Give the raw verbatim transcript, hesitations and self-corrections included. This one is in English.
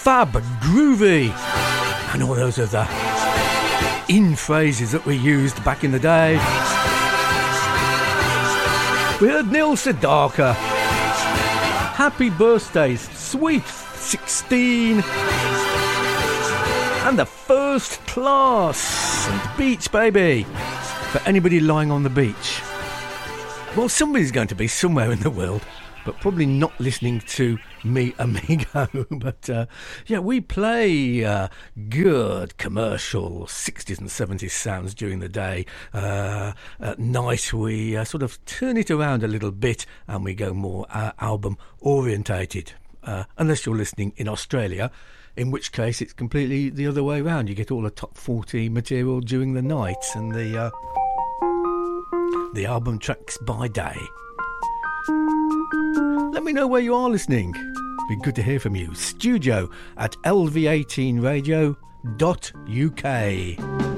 fab, groovy, and all those other in phrases that we used back in the day. We heard Neil Sedaka, Happy Birthdays, Sweet sixteen, and The First Class, and Beach Baby, for anybody lying on the beach. Well, somebody's going to be somewhere in the world, but probably not listening to me, amigo. But, uh, yeah, we play uh, good commercial sixties and seventies sounds during the day. Uh, at night, we uh, sort of turn it around a little bit, and we go more uh, album-orientated. Uh, unless you're listening in Australia, in which case it's completely the other way around. You get all the top forty material during the night, and the... Uh, the album tracks by day. Let me know where you are listening. Be good to hear from you. Studio at L V eighteen radio dot U K.